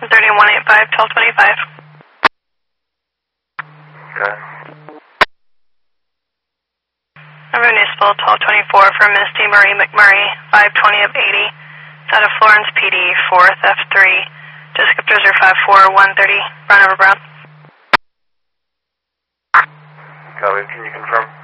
3185, 1225. Okay. Municipal 1224 for Misty Marie McMurray, 520 of 80. It's out of Florence PD, 4th F3. Descriptors are 54130. Run over Brown. Copy. Can you confirm?